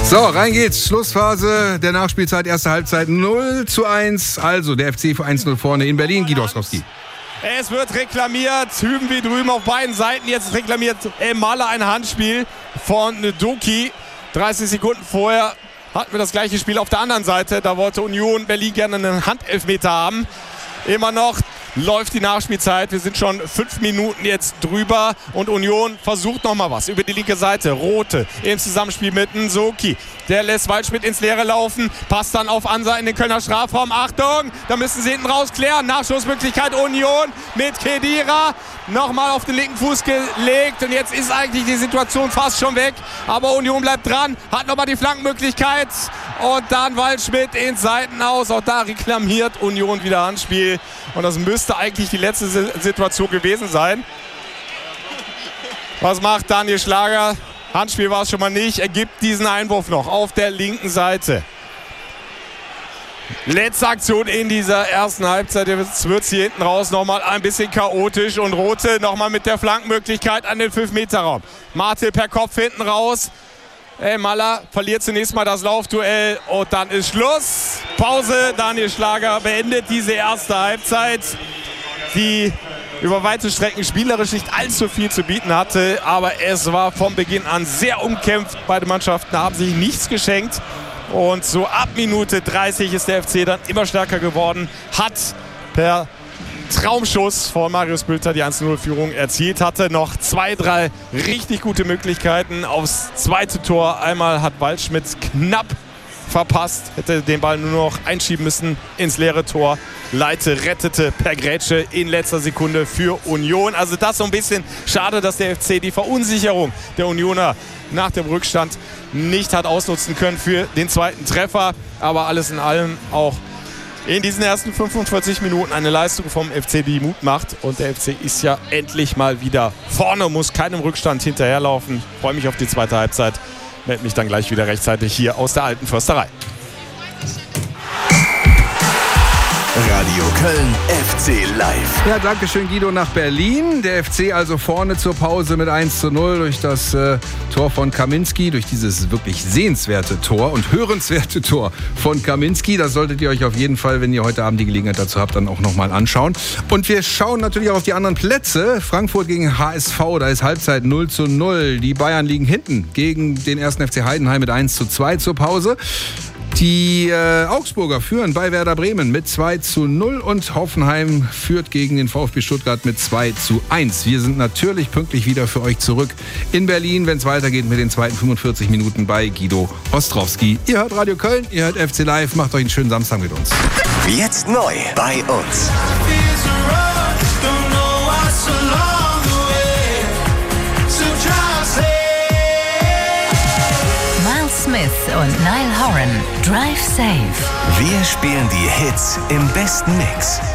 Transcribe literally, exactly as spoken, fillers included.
So, rein geht's. Schlussphase der Nachspielzeit, erste Halbzeit null zu eins. Also der F C eins null vorne in Berlin. Guido Ostrowski. Es wird reklamiert, hüben wie drüben auf beiden Seiten. Jetzt reklamiert Maler ein Handspiel von Doki. dreißig Sekunden vorher hatten wir das gleiche Spiel auf der anderen Seite. Da wollte Union Berlin gerne einen Handelfmeter haben. Immer noch läuft die Nachspielzeit. Wir sind schon fünf Minuten jetzt drüber und Union versucht nochmal was über die linke Seite. Rote im Zusammenspiel mit Nsoki. Der lässt Waldschmidt ins Leere laufen, passt dann auf Ansa in den Kölner Strafraum. Achtung, da müssen sie hinten raus klären. Nachschussmöglichkeit Union mit Khedira. Nochmal auf den linken Fuß gelegt und jetzt ist eigentlich die Situation fast schon weg. Aber Union bleibt dran, hat nochmal die Flankenmöglichkeit und dann Waldschmidt ins Seitenaus. Auch da reklamiert Union wieder Handspiel und das müsste eigentlich die letzte Situation gewesen sein. Was macht Daniel Schlager? Handspiel war es schon mal nicht. Er gibt diesen Einwurf noch auf der linken Seite. Letzte Aktion in dieser ersten Halbzeit. Jetzt wird es hier hinten raus nochmal ein bisschen chaotisch. Und Rote nochmal mit der Flankenmöglichkeit an den fünf Meter Raum. Martel per Kopf hinten raus. Ey, Maller verliert zunächst mal das Laufduell und dann ist Schluss. Pause. Daniel Schlager beendet diese erste Halbzeit, die über weite Strecken spielerisch nicht allzu viel zu bieten hatte. Aber es war von Beginn an sehr umkämpft. Beide Mannschaften haben sich nichts geschenkt. Und so ab Minute dreißig ist der F C dann immer stärker geworden. Hat per Traumschuss von Marius Bülter die eins zu null Führung erzielt. Hatte noch zwei, drei richtig gute Möglichkeiten aufs zweite Tor. Einmal hat Waldschmidt knapp verpasst, hätte den Ball nur noch einschieben müssen ins leere Tor. Leite rettete per Grätsche in letzter Sekunde für Union. Also das so ein bisschen schade, dass der F C die Verunsicherung der Unioner nach dem Rückstand nicht hat ausnutzen können für den zweiten Treffer. Aber alles in allem auch in diesen ersten fünfundvierzig Minuten eine Leistung vom F C, die Mut macht. Und der F C ist ja endlich mal wieder vorne, muss keinem Rückstand hinterherlaufen. Ich freue mich auf die zweite Halbzeit. Melde mich dann gleich wieder rechtzeitig hier aus der Alten Försterei. Radio Köln F C Live. Ja, danke schön Guido nach Berlin. Der F C also vorne zur Pause mit eins zu null durch das äh, Tor von Kaminski, durch dieses wirklich sehenswerte Tor und hörenswerte Tor von Kaminski. Das solltet ihr euch auf jeden Fall, wenn ihr heute Abend die Gelegenheit dazu habt, dann auch nochmal anschauen. Und wir schauen natürlich auch auf die anderen Plätze. Frankfurt gegen H S V, da ist Halbzeit null zu null. Die Bayern liegen hinten gegen den ersten F C Heidenheim mit eins zu zwei zur Pause. Die äh, Augsburger führen bei Werder Bremen mit zwei zu null und Hoffenheim führt gegen den VfB Stuttgart mit zwei zu eins. Wir sind natürlich pünktlich wieder für euch zurück in Berlin, wenn es weitergeht mit den zweiten fünfundvierzig Minuten bei Guido Ostrowski. Ihr hört Radio Köln, ihr hört F C Live, macht euch einen schönen Samstag mit uns. Jetzt neu bei uns. Smith und Niall Horan. Drive Safe. Wir spielen die Hits im besten Mix.